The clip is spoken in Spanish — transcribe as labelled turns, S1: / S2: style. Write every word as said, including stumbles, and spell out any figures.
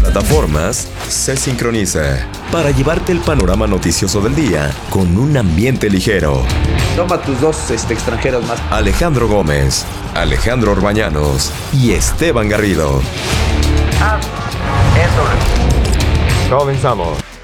S1: plataformas se sincroniza para llevarte el panorama noticioso del día con un ambiente ligero.
S2: Toma tus dos este, extranjeros más.
S1: Alejandro Gómez, Alejandro Orbañanos y Esteban Garrido.
S3: Ah, eso.
S4: Comenzamos.